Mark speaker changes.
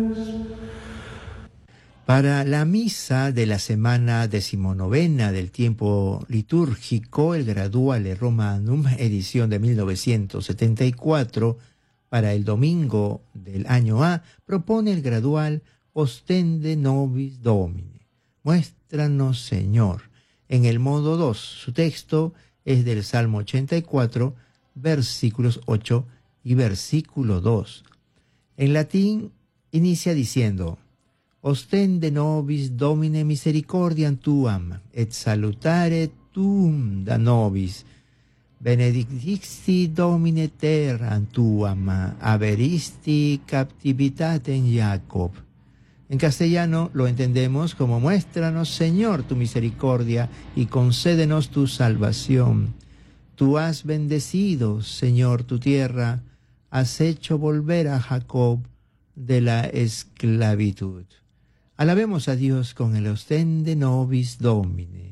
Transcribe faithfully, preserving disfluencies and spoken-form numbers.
Speaker 1: Para la misa de la semana decimonovena del tiempo litúrgico, el Graduale Romanum, edición de mil novecientos setenta y cuatro, para el domingo del año A, propone el gradual Ostende nobis Domine, muéstranos Señor. En el modo dos, su texto es del Salmo ochenta y cuatro, versículos ocho y versículo dos. En latín inicia diciendo: Ostende nobis Domine misericordiam tuam, et salutare tuum da nobis. Benedicti Domine terram tuam, averisti captivitatem Jacob. En castellano lo entendemos como: muéstranos, Señor, tu misericordia y concédenos tu salvación. Tú has bendecido, Señor, tu tierra, has hecho volver a Jacob de la esclavitud. Alabemos a Dios con el Ostende nobis Domine.